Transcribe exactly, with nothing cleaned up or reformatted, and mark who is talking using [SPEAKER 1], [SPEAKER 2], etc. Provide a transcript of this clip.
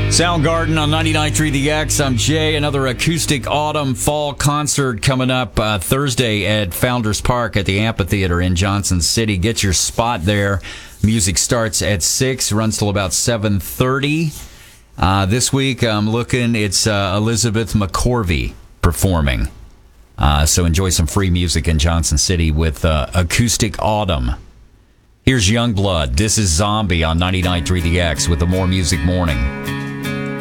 [SPEAKER 1] Soundgarden on ninety-nine point three The X. I'm Jay. Another acoustic autumn fall concert coming up uh, Thursday at Founders Park at the Amphitheater in Johnson City. Get your spot there. Music starts at six, runs till about seven thirty. Uh, this week, I'm looking, it's uh, Elizabeth McCorvey performing. Uh, so enjoy some free music in Johnson City with uh, Acoustic Autumn. Here's Youngblood. This is Zombie on ninety-nine point three The X with the More Music Morning.